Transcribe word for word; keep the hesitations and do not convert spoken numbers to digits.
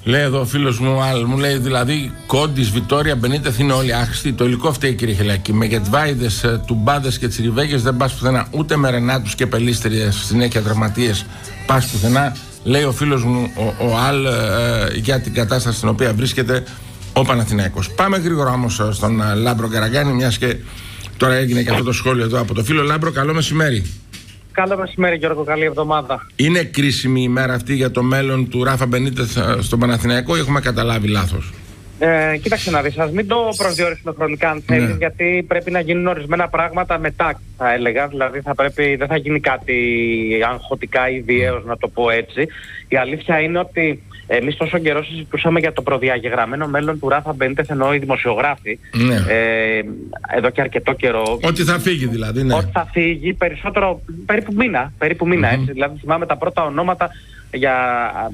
Λέει εδώ ο φίλος μου, άλλο, μου λέει δηλαδή Κόντις, Βιτόρια, Μπενίτεθ είναι όλοι άχρηστοι. Το υλικό φταίει, κύριε Χιλάκη. Με γετβάιδες, τουμπάδες και τσιριβέγες δεν πας πουθενά. Ούτε με ρενάτους και πελίστριες συνέχεια τραυματίες πας πουθενά. Λέει ο φίλος μου ο, ο Αλ ε, για την κατάσταση στην οποία βρίσκεται ο Παναθηναϊκός. Πάμε γρήγορα όμως στον ε, Λάμπρο Καραγκάνη, μιας και τώρα έγινε και αυτό το σχόλιο εδώ από το φίλο. Λάμπρο, καλό μεσημέρι. Καλό μεσημέρι, Γιώργο, καλή εβδομάδα. Είναι κρίσιμη η ημέρα αυτή για το μέλλον του Ράφα Μπενίτεθ στον Παναθηναϊκό ή έχουμε καταλάβει λάθος? Ε, κοίταξε να δεις, ας μην το προσδιορίσουμε χρονικά αν θέλεις, ναι. Γιατί πρέπει να γίνουν ορισμένα πράγματα μετά, θα έλεγα. Δηλαδή θα πρέπει, δεν θα γίνει κάτι αγχωτικά ή ιδιαίως, να το πω έτσι. Η αλήθεια είναι ότι εμείς τόσο καιρό συζητούσαμε για το προδιαγεγραμμένο μέλλον του Ράφα Μπενίτεθ, ενώ οι δημοσιογράφοι, ναι. ε, εδώ και αρκετό καιρό. Ότι θα φύγει δηλαδή, ναι. Ότι θα φύγει περισσότερο, περίπου μήνα, περίπου μήνα mm-hmm. έτσι. Δηλαδή θυμάμαι τα πρώτα ονόματα για